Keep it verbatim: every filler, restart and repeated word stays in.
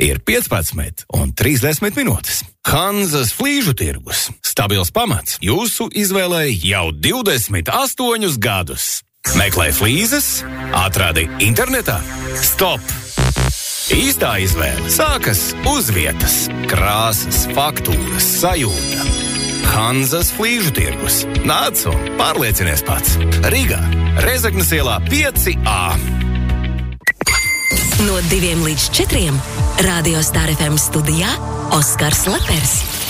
ir piecpadsmit un trīsdesmit minūtes. Hanzas flīžu tirgus. Stabils pamats jūsu izvēlei jau divdesmit astoņus gadus. Meklē flīzes, atradi internetā. Stop! Īstā izvēle sākas uz vietas. Krāsas, faktūras, sajūta. Hanzas flīžu tirgus. Nāc un pārliecinies pats. Rīgā, Rezeknes ielā pieci A. No diviem līdz četriem Radio Star F M studijā Oskars Lepers.